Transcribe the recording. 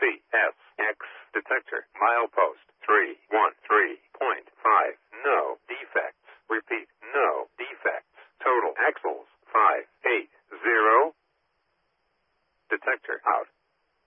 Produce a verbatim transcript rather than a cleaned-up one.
C S X detector. Milepost three one three point five. No defects. Repeat, no defects. Total axles five eight zero. Detector out.